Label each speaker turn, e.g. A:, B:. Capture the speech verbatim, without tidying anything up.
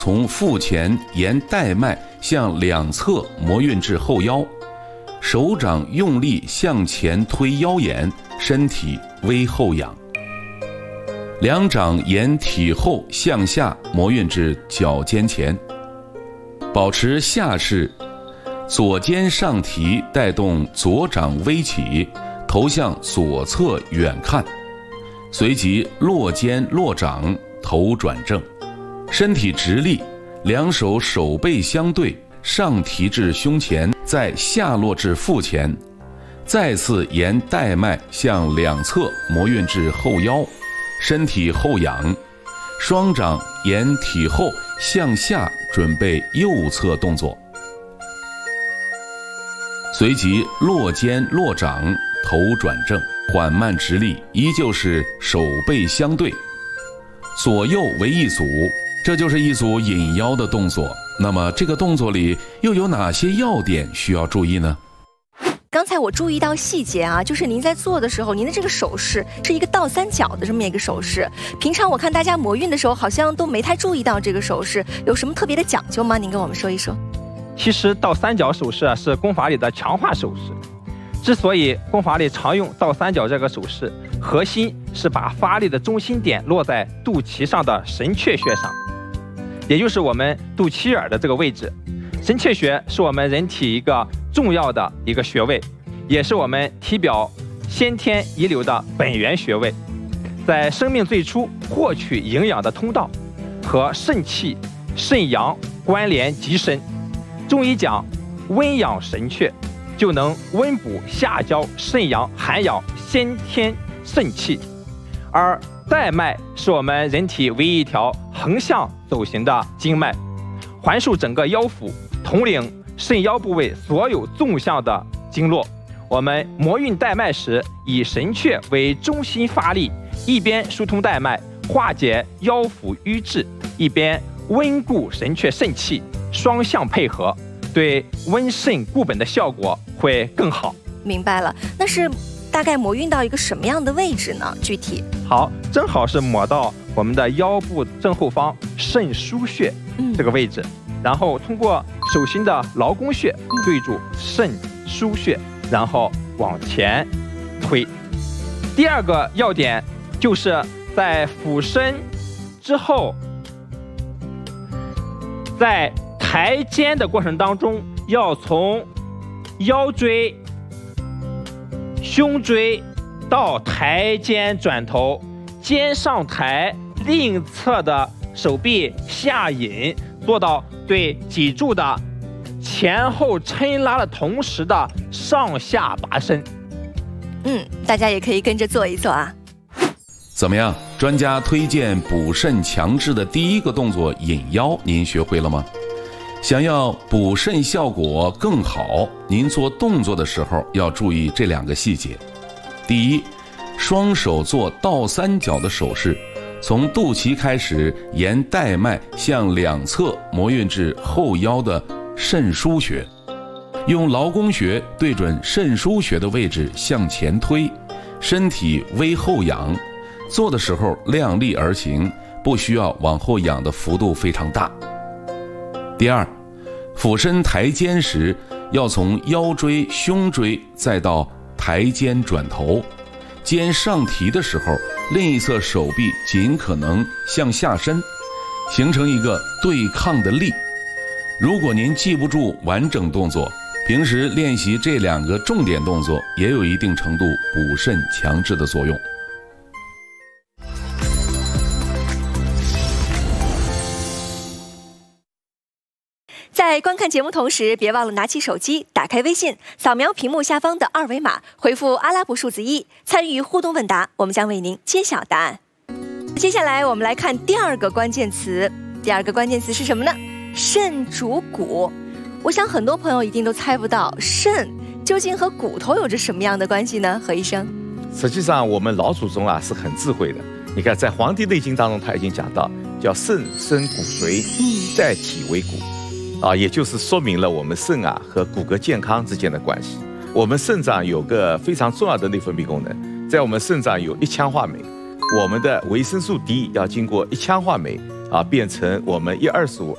A: 从腹前沿带脉向两侧摩运至后腰，手掌用力向前推腰眼，身体微后仰。两掌沿体后向下摩运至脚尖前，保持下势，左肩上提，带动左掌微起，头向左侧远看，随即落肩落掌，头转正，身体直立，两手手背相对，上提至胸前，再下落至腹前，再次沿带脉向两侧摩运至后腰，身体后仰，双掌沿体后向下准备右侧动作，随即落肩落掌，头转正，缓慢直立，依旧是手背相对，左右为一组，这就是一组引腰的动作。那么这个动作里又有哪些要点需要注意呢？
B: 刚才我注意到细节啊，就是您在做的时候，您的这个手势是一个倒三角的这么一个手势。平常我看大家摩运的时候，好像都没太注意到这个手势，有什么特别的讲究吗？您跟我们说一说。
C: 其实倒三角手势啊，是功法里的强化手势。之所以功法里常用倒三角这个手势，核心是把发力的中心点落在肚脐上的神阙穴上，也就是我们肚脐眼的这个位置。神阙穴是我们人体一个重要的一个穴位，也是我们体表先天遗留的本源穴位，在生命最初获取营养的通道，和肾气、肾阳关联极深。中医讲温养神阙，就能温补下焦肾阳涵养先天肾气。而带脉是我们人体唯一一条横向走行的经脉，环束整个腰腹，统领肾腰部位所有纵向的经络。我们摩运带脉时，以神阙为中心发力，一边疏通带脉，化解腰腹瘀滞，一边温固神阙肾气，双向配合，对温肾固本的效果会更好。
B: 明白了，那是大概摩运到一个什么样的位置呢？具体
C: 好，正好是抹到我们的腰部正后方肾腧穴这个位置，嗯、然后通过手心的劳宫穴对住肾腧穴，然后往前推。第二个要点就是在俯身之后，在抬肩的过程当中，要从腰椎、胸椎到抬肩转头，肩上抬，另一侧的手臂下引，做到对脊柱的前后抻拉的同时的上下拔伸。
B: 嗯，大家也可以跟着做一做啊。
A: 怎么样？专家推荐补肾强志的第一个动作引腰，您学会了吗？想要补肾效果更好，您做动作的时候要注意这两个细节。第一，双手做倒三角的手势，从肚脐开始，沿带脉向两侧摩运至后腰的肾腧穴，用劳宫穴对准肾腧穴的位置向前推，身体微后仰，做的时候量力而行，不需要往后仰的幅度非常大。第二，俯身抬肩时，要从腰椎、胸椎再到抬肩转头，肩上提的时候，另一侧手臂尽可能向下伸，形成一个对抗的力。如果您记不住完整动作，平时练习这两个重点动作也有一定程度补肾强志的作用。
B: 在观看节目同时，别忘了拿起手机，打开微信，扫描屏幕下方的二维码，回复阿拉伯数字一，参与互动问答，我们将为您揭晓答案。接下来我们来看第二个关键词，第二个关键词是什么呢？肾主骨。我想很多朋友一定都猜不到，肾究竟和骨头有着什么样的关系呢？何医生？
D: 实际上我们老祖宗啊是很智慧的，你看在《黄帝内经》当中他已经讲到，叫肾生骨髓，在体为骨。啊，也就是说明了我们肾啊和骨骼健康之间的关系。我们肾脏有个非常重要的内分泌功能，在我们肾脏有一羟化酶，我们的维生素 D 要经过一羟化酶啊变成我们一二十五